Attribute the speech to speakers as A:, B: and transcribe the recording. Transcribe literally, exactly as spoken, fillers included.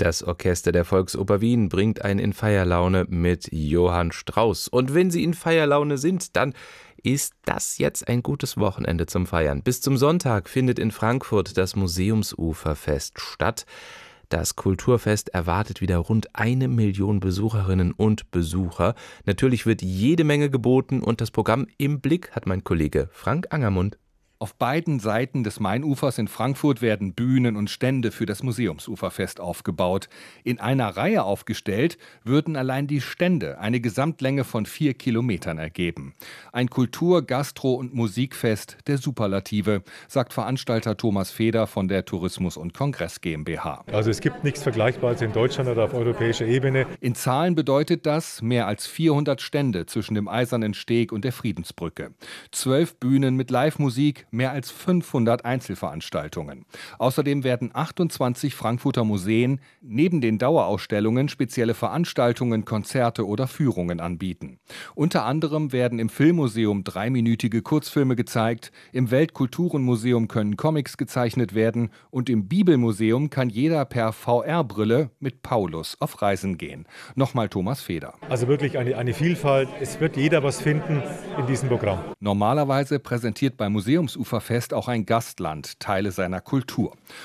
A: Das Orchester der Volksoper Wien bringt einen in Feierlaune mit Johann Strauss. Und wenn Sie in Feierlaune sind, dann ist das jetzt ein gutes Wochenende zum Feiern. Bis zum Sonntag findet in Frankfurt das Museumsuferfest statt. Das Kulturfest erwartet wieder rund eine Million Besucherinnen und Besucher. Natürlich wird jede Menge geboten und das Programm im Blick hat mein Kollege Frank Angermund.
B: Auf beiden Seiten des Mainufers in Frankfurt werden Bühnen und Stände für das Museumsuferfest aufgebaut. In einer Reihe aufgestellt würden allein die Stände eine Gesamtlänge von vier Kilometern ergeben. Ein Kultur-, Gastro- und Musikfest der Superlative, sagt Veranstalter Thomas Feder von der Tourismus- und Kongress GmbH.
C: Also es gibt nichts Vergleichbares in Deutschland oder auf europäischer Ebene.
B: In Zahlen bedeutet das mehr als vierhundert Stände zwischen dem Eisernen Steg und der Friedensbrücke. Zwölf Bühnen mit Live-Musik, mehr als fünfhundert Einzelveranstaltungen. Außerdem werden achtundzwanzig Frankfurter Museen neben den Dauerausstellungen spezielle Veranstaltungen, Konzerte oder Führungen anbieten. Unter anderem werden im Filmmuseum dreiminütige Kurzfilme gezeigt, im Weltkulturenmuseum können Comics gezeichnet werden und im Bibelmuseum kann jeder per V R-Brille mit Paulus auf Reisen gehen. Nochmal Thomas Feder.
C: Also wirklich eine, eine Vielfalt. Es wird jeder was finden in diesem Programm.
B: Normalerweise präsentiert beim Museumsuferfest auch ein Gastland Teile seiner Kultur.